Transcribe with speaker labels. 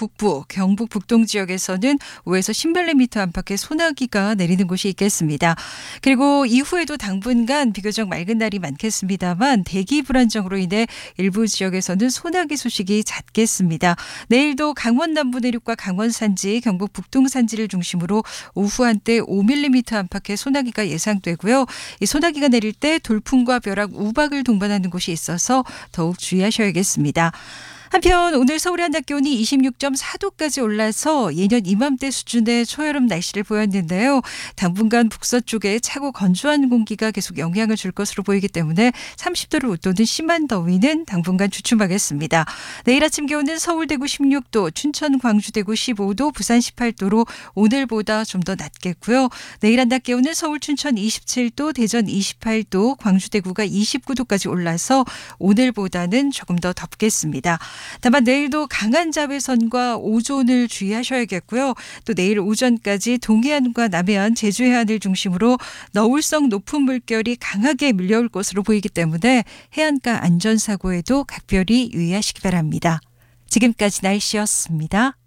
Speaker 1: 북부, 경북 북동 지역에서는 5에서 10mm 안팎의 소나기가 내리는 곳이 있겠습니다. 그리고 이후에도 당분간 비교적 맑은 날이 많겠습니다만 대기 불안정으로 인해 일부 지역에서는 소나기 소식이 잦겠습니다. 내일도 강원 남부 내륙과 강원 산지, 경북 북동 산지를 중심으로 오후 한때 5mm 안팎의 소나기가 예상되고요. 이 소나기가 내릴 때 돌풍과 벼락, 우박을 동반하는 곳이 있어서 더욱 주의하셔야겠습니다. 한편 오늘 서울의 한낮 기온이 26.4도까지 올라서 예년 이맘때 수준의 초여름 날씨를 보였는데요. 당분간 북서쪽에 차고 건조한 공기가 계속 영향을 줄 것으로 보이기 때문에 30도를 웃도는 심한 더위는 당분간 주춤하겠습니다. 내일 아침 기온은 서울 대구 16도, 춘천 광주 대구 15도, 부산 18도로 오늘보다 좀 더 낮겠고요. 내일 한낮 기온은 서울 춘천 27도, 대전 28도, 광주 대구가 29도까지 올라서 오늘보다는 조금 더 덥겠습니다. 다만 내일도 강한 자외선과 오존을 주의하셔야겠고요. 또 내일 오전까지 동해안과 남해안, 제주 해안을 중심으로 너울성 높은 물결이 강하게 밀려올 것으로 보이기 때문에 해안가 안전사고에도 각별히 유의하시기 바랍니다. 지금까지 날씨였습니다.